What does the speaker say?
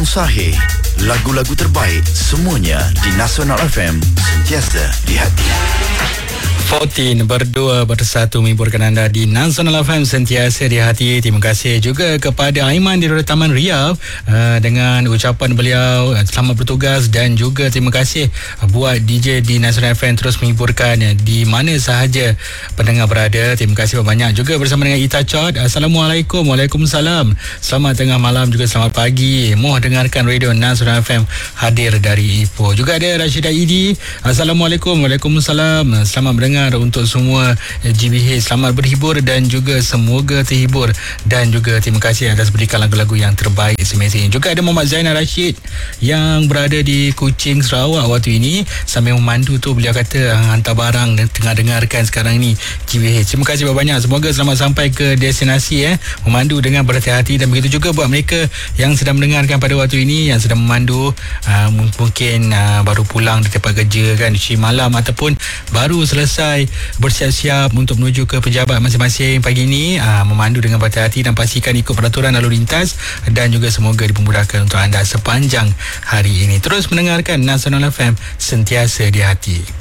Sahih. Lagu-lagu terbaik semuanya di Nasional FM, sentiasa di hati. 14 berdua bersatu menghiburkan anda di Nasional FM, sentiasa di hati. Terima kasih juga kepada Aiman di Raya Taman Riau dengan ucapan beliau selamat bertugas, dan juga terima kasih buat DJ di Nasional FM terus menghiburkan di mana sahaja pendengar berada. Terima kasih banyak juga bersama dengan Ita Chot. Assalamualaikum. Waalaikumsalam. Selamat tengah malam juga selamat pagi. Mohon dengarkan radio Nasional FM hadir dari Ipoh. Juga ada Rashidah Idi. Assalamualaikum. Waalaikumsalam. Selamat mendengar untuk semua GBH. Selamat berhibur dan juga semoga terhibur, dan juga terima kasih atas berikan lagu-lagu yang terbaik semestinya. Juga ada Muhammad Zainal Rashid yang berada di Kuching, Sarawak waktu ini sambil memandu tu. Beliau kata hantar barang dan tengah dengarkan sekarang ni GBH. Terima kasih banyak. Semoga selamat sampai ke destinasi memandu dengan berhati-hati, dan begitu juga buat mereka yang sedang mendengarkan pada waktu ini, yang sedang memandu mungkin baru pulang di tempat kerja kan, cuci malam, ataupun baru selesai bersiap-siap untuk menuju ke pejabat masing-masing pagi ini. Memandu dengan berhati-hati dan pastikan ikut peraturan lalu lintas, dan juga semoga dipermudahkan untuk anda sepanjang hari ini. Terus mendengarkan Nasional FM, sentiasa di hati.